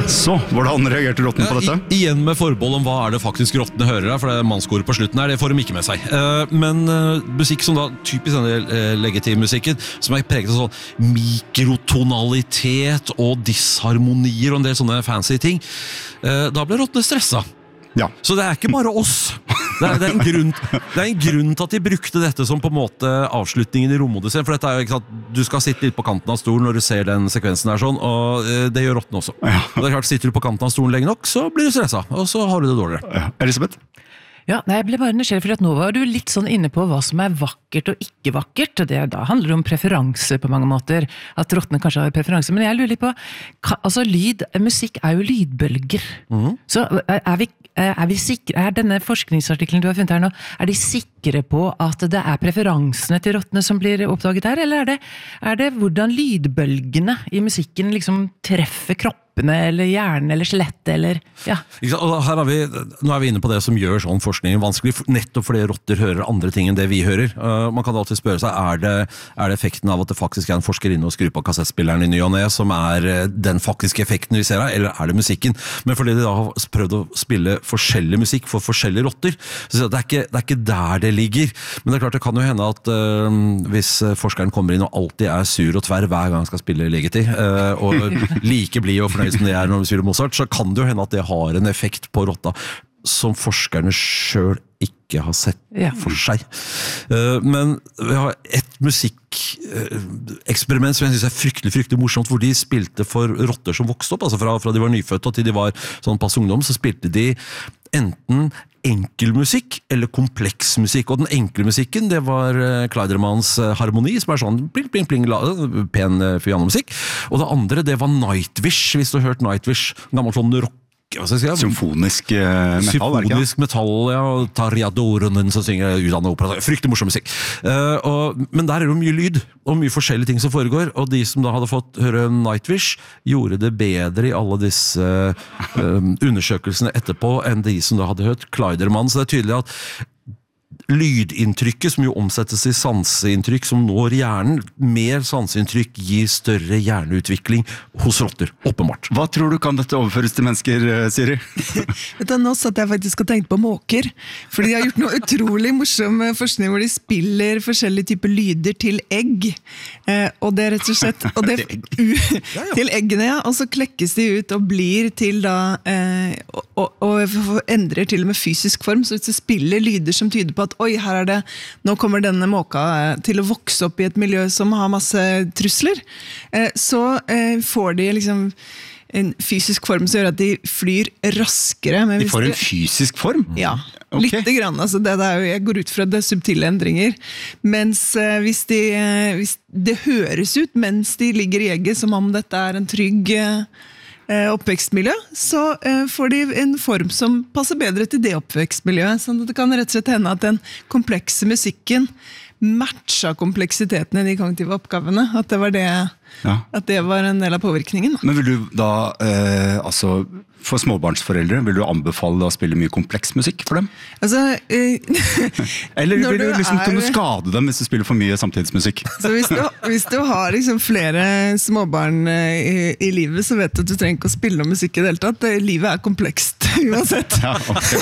Så, hvordan reagerte rottene på dette? Igjen med forbehold om hva det faktisk rottene hører, for det mannskoret på slutten her, det får de ikke med seg. Men musikk som da, typisk denne legitimmusikken, som er preget av sånn mikrotonalitet og disharmonier og en del sånne fancy ting, da ble rottene stressa. Ja. Så det er ikke bare oss. Det er en grunn til at de brukte dette som på en måte avslutningen i Romodysseen, for dette er jo ikke sant, du skal sitte litt på kanten av stolen når du ser den sekvensen her sånn, og det gjør rottene også. Ja. Og det er klart, sitter du på kanten av stolen lenge nok, så blir du stressa, og så har du det dårligere. Ja. Elisabeth? Ja, jeg ble bare nysgjerrig, for at nå var du litt sånn inne på hva som er vakkert og ikke vakkert, og da handler det om preferanser på mange måter, at rottene kanskje har preferanser, men jeg lurer litt på, altså musikk er jo lydbølger, så er vi sikre, er denne forskningsartikkelen du har funnet her nå, er de sikre på at det er preferansene til rottene som blir oppdaget her, eller er det hvordan lydbølgene i musikken liksom treffer kroppen, eller hjernen, eller skjelettet, eller ja. Og her nå er vi inne på det som gjør sånn forskning vanskelig, nettopp fordi rotter hører andre ting enn det vi hører. Man kan alltid spørre seg, er det effekten av at det faktisk er en forsker inne og skrur på kassettspilleren i ny og ne, som er den faktiske effekten vi ser her, eller er det musikken? Men fordi de da har prøvd å spille forskjellig musikk for forskjellige rotter, så det er ikke der det ligger. Men det er klart, det kan jo hende at hvis forskeren kommer inn og alltid er sur og tverr hver gang han skal spille legeti, og like blid og fornøyd som det er når vi spiller Mozart, så kan det jo hende at det har en effekt på rotta som forskerne selv ikke har sett for seg. Men vi har et musikkeksperiment som jeg synes er fryktelig morsomt, hvor de spilte for rotter som vokste opp, altså fra de var nyfødte og til de var sånn pass ungdom, så spilte de enten enkel musikk eller kompleks musikk, og den enkle musikken det var Kleidermans harmoni, som er sånn pling, pling, pling, pen pianomusikk, og det andre det var Nightwish, hvis du har hørt Nightwish, gammel sånn rock, symfonisk metall, symfonisk metall, ja, og Tarja Doronen som synger ut av opera, fryktelig morsom musikk. Men der er det mye lyd, og mye forskjellige ting som foregår, og de som da hadde fått høre Nightwish, gjorde det bedre i alle disse undersøkelsene etterpå, enn de som da hadde hørt Kleiderman, så det er tydelig at lydinntrykket som jo omsettes i sanseinntrykk som når hjernen, mer sanseinntrykk gir større hjerneutvikling hos rotter, åpenbart. Hva tror du kan dette overføres til mennesker, Siri? Nå satt jeg faktisk og tenkte på måker, fordi de har gjort noe utrolig morsom forskning hvor de spiller forskjellige typer lyder til egg, og det rett og slett til eggene, ja, og så klekkes de ut og blir til da og endrer til og med fysisk form, så hvis du spiller lyder som tyder på at oi, nå kommer denne måka til å vokse opp i et miljø som har masse trusler, så får de liksom en fysisk form som gjør at de flyr raskere. Men de får en fysisk form? Ja, litt grann. Altså jeg går ut fra det subtile endringer. Mens hvis det høres ut mens de ligger i egget som om dette er en trygg oppvekstmiljø, så får de en form som passer bedre til det oppvekstmiljøet. Så det kan rett og slett hende at den komplekse musikken matcha kompleksiteten i de kognitive oppgavene. At det var en del av påvirkningen. Men vil du da, altså for småbarnsforeldre, vil du anbefale å spille mye kompleks musikk for dem? Altså, eller vil du liksom kunne skade dem hvis du spiller for mye samtidsmusikk? Så hvis du har liksom flere småbarn i livet, så vet du at du trenger ikke å spille noe musikk i det hele tatt. Livet er komplekst, uansett. Ja, okay.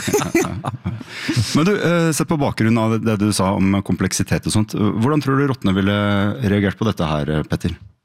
Men du, sett på bakgrunn av det du sa om kompleksitet og sånt, hvordan tror du rottene ville reagert på dette her, Petter?